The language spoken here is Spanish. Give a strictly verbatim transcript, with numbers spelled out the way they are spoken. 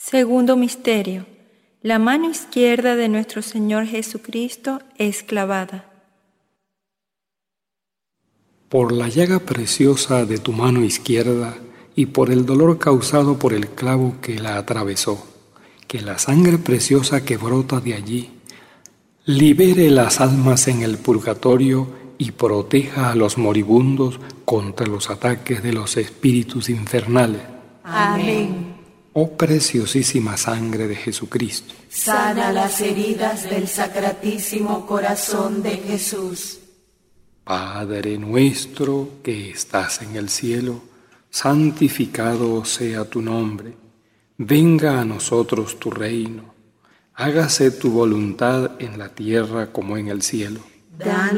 Segundo misterio. La mano izquierda de nuestro Señor Jesucristo es clavada. Por la llaga preciosa de tu mano izquierda y por el dolor causado por el clavo que la atravesó, que la sangre preciosa que brota de allí libere las almas en el purgatorio y proteja a los moribundos contra los ataques de los espíritus infernales. Amén. Oh preciosísima sangre de Jesucristo, Sana las heridas del Sacratísimo Corazón de Jesús. Padre nuestro que estás en el cielo, santificado sea tu nombre. Venga a nosotros tu reino. Hágase tu voluntad en la tierra como en el cielo. Danos